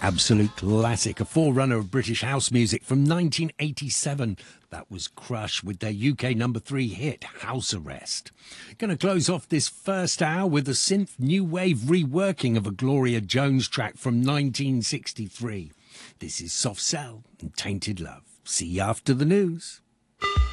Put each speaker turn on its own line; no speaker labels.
Absolute classic, a forerunner of British house music from 1987. That was Crush with their UK #3 hit, House Arrest. Going to close off this first hour with a synth new wave reworking of a Gloria Jones track from 1963. This is Soft Cell and Tainted Love. See you after the news.